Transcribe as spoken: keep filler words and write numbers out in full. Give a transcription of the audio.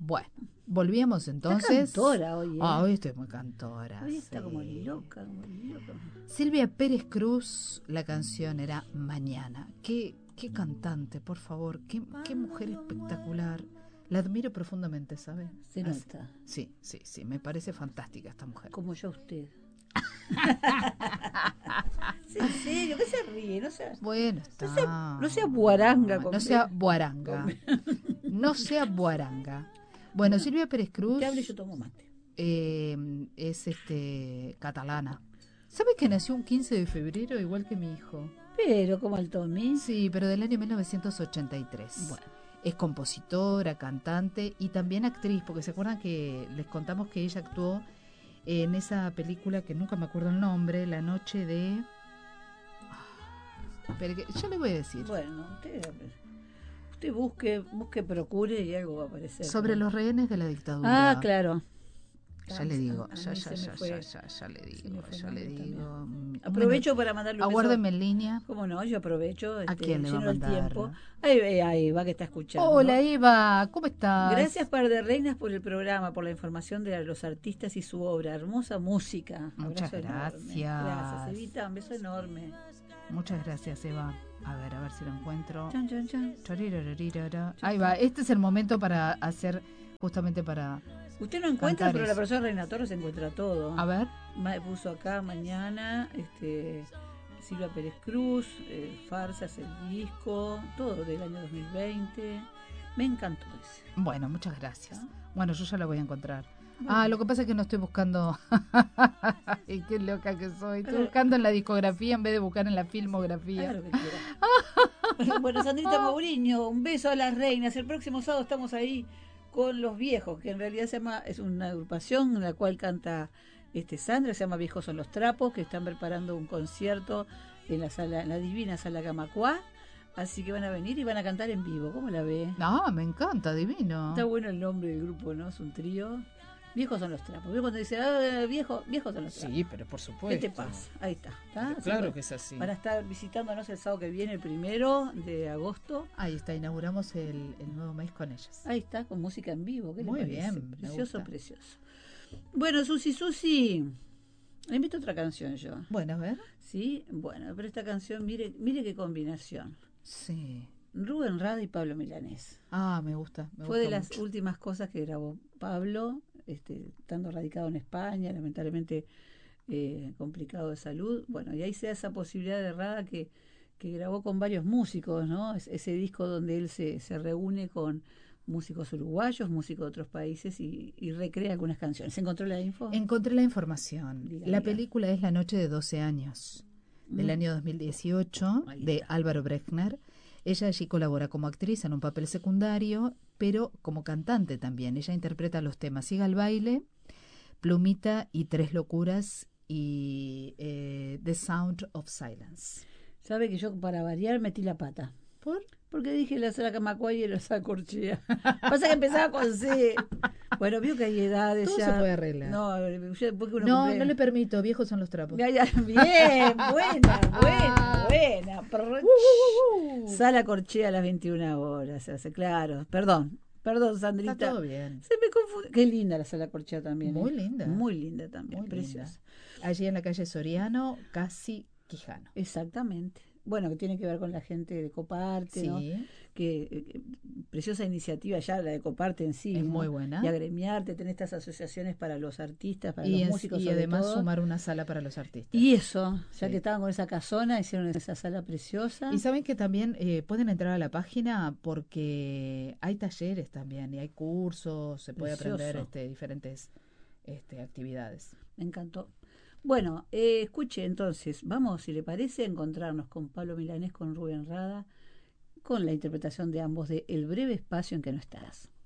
Bueno, volvíamos entonces. Está cantora hoy, ¿eh? Ah, hoy estoy muy cantora. Hoy está sí. como loca, como loca. Silvia Pérez Cruz, la canción era Mañana. Qué, qué cantante, por favor. Qué, qué mujer espectacular. La admiro profundamente, ¿sabe? Se nota. Sí, sí, sí. Me parece fantástica esta mujer. Como yo a usted. ¿Es en serio? ¿Qué se ríe? No sea, bueno, está. No sea, no sea buaranga. No, Con no sea buaranga. No sea buaranga. Bueno, Silvia Pérez Cruz. Usted hable y yo tomo mate. Eh, es este catalana. ¿Sabes que nació un quince de febrero igual que mi hijo? Pero, como el Tommy. Sí, pero del año mil novecientos ochenta y tres. Bueno. Es compositora, cantante y también actriz, porque se acuerdan que les contamos que ella actuó en esa película que nunca me acuerdo el nombre, La noche de... Pero que, yo le voy a decir. Bueno, usted, usted busque, busque, procure y algo va a aparecer. Sobre ¿no? los rehenes de la dictadura. Ah, claro. Ya le digo, a, a ya, ya, ya, fue, ya, ya, ya le digo, ya le digo. Aprovecho para mandarle un beso. Aguárdeme en línea. ¿Cómo no? Yo aprovecho. ¿A este, quién le va a mandar? El tiempo. Ahí, ahí va que está escuchando. Hola Eva, ¿cómo estás? Gracias Par de Reinas por el programa, por la información de los artistas y su obra. Hermosa música. Muchas Abrazo gracias. Enorme. Gracias, Evita. Un beso enorme. Muchas gracias, Eva. A ver, a ver si lo encuentro. Chan, chan, chan. Ahí va, este es el momento para hacer, justamente para... Usted no encuentra, pero eso. La profesora Reina Torres encuentra todo. A ver. Me puso acá mañana, este, Silvia Pérez Cruz, eh, Farsas, el disco, todo del año dos mil veinte. Me encantó ese. Bueno, muchas gracias. ¿Ah? Bueno, yo ya la voy a encontrar. Bueno. Ah, lo que pasa es que no estoy buscando. Y qué loca que soy. Estoy buscando en la discografía en vez de buscar en la filmografía. Haga lo que quiera. Bueno, Sandrita Mourinho, un beso a las reinas. El próximo sábado estamos ahí con Los Viejos, que en realidad se llama, es una agrupación en la cual canta este Sandra, se llama Viejos son los Trapos, que están preparando un concierto en la sala, en la divina sala Camacuá, así que van a venir y van a cantar en vivo. ¿Cómo la ve? No, me encanta, divino. Está bueno el nombre del grupo, ¿no? Es un trío. Viejos son los trapos. ¿Ves cuando dice, ah, viejo, viejos son los trapos? Sí, pero por supuesto. ¿Qué te pasa? Ahí está. ¿Está? Claro así que es así. Van a estar visitándonos el sábado que viene, el primero de agosto. Ahí está, inauguramos el, el nuevo mes con ellas. Ahí está, con música en vivo. ¿Qué Muy le parece? bien. Precioso, precioso. Bueno, Susi, Susi, le invito a otra canción yo. Bueno, a ver. Sí, bueno, pero esta canción, mire, mire qué combinación. Sí. Rubén Rada y Pablo Milanés. Ah, me gusta. Me Fue gusta de las mucho. últimas cosas que grabó Pablo, este, estando radicado en España, lamentablemente eh, complicado de salud. Bueno, y ahí se da esa posibilidad de Rada que, que grabó con varios músicos, ¿no? Es, ese disco donde él se, se reúne con músicos uruguayos, músicos de otros países y, y recrea algunas canciones. ¿Encontró la info? Encontré la información. Diga, la diga. película es La noche de doce años, del Mm. año dos mil dieciocho, de Álvaro Brechner. Ella allí colabora como actriz en un papel secundario, pero como cantante también. Ella interpreta los temas Siga el baile, Plumita y Tres locuras y eh, The Sound of Silence. Sabe que yo para variar metí la pata. ¿Por? Porque dije la sala Camacuay y la sala Corchea. Pasa que empezaba con C. Bueno, vio que hay edades Todo ya. se puede arreglar. No, yo, porque uno No, cumple... no le permito, viejos son los trapos. Ya, ya, bien, buena, buena, buena. Prr, Uh, uh, uh. Sala Corchea a las veintiuna horas, se hace claro. Perdón, perdón, Sandrita. Está todo bien. Se me confunde. Qué linda la Sala Corchea también. Muy ¿eh? linda. Muy linda también, Muy preciosa. linda. Allí en la calle Soriano, casi Quijano. Exactamente. Bueno, que tiene que ver con la gente de Coparte, Sí. ¿no? Que eh, preciosa iniciativa ya la de Coparte en sí. Es ¿no? muy buena. Y agremiarte, tener estas asociaciones para los artistas, para Y, los es- músicos y sobre además todo. sumar una sala para los artistas. Y eso, ya Sí. que estaban con esa casona, hicieron esa sala preciosa. Y saben que también eh, pueden entrar a la página porque hay talleres también y hay cursos, se puede Precioso. aprender este, diferentes este, actividades. Me encantó. Bueno, eh, escuche entonces, vamos, si le parece, a encontrarnos con Pablo Milanés, con Rubén Rada, con la interpretación de ambos de El breve espacio en que no estarás.